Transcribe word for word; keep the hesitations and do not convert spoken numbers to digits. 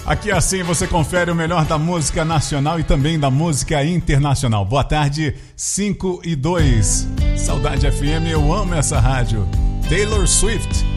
Aqui assim você confere o melhor da música nacional e também da música internacional. Boa tarde, cinco e dois. Saudade F M, eu amo essa rádio. Taylor Swift.